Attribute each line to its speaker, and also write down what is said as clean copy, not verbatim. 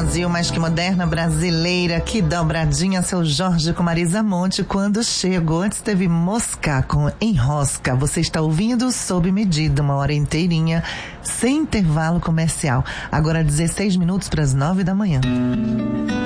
Speaker 1: Brasil, mais que moderna brasileira. Que dobradinha, seu Jorge com Marisa Monte. Quando chegou, antes teve Mosca com Enrosca. Você está ouvindo Sob Medida, uma hora inteirinha, sem intervalo comercial. Agora 16 minutos para as 9 da manhã.